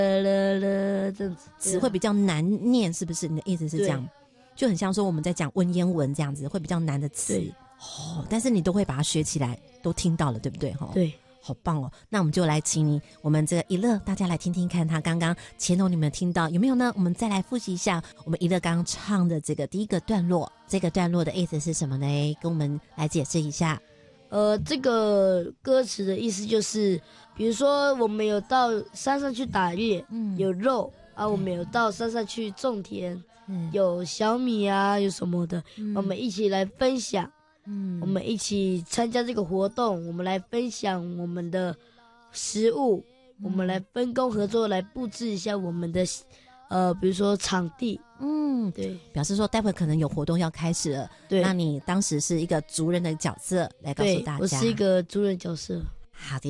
这样子， 词会比较难念，是不是？你的意思是这样？就很像说我们在讲文言文这样子，会比较难的词。但是你都会把它学起来，都听到了，对不对？ 对。 好棒哦！那我们就来请我们这个一乐，大家来听听看，他刚刚前头你们听到有没有呢？我们再来复习一下我们一乐刚刚唱的这个第一个段落，这个段落的意思是什么呢？跟我们来解释一下。 这个歌词的意思就是，比如说我们有到山上去打猎，有肉啊，我们有到山上去种田，有小米啊，有什么的，我们一起来分享。我们一起参加这个活动，我们来分享我们的食物，我们来分工合作，来布置一下我们的比如说场地。对， 表示说待会可能有活动要开始了。 对， 那你当时是一个族人的角色来告诉大家。 对，我是一个族人角色。 好的。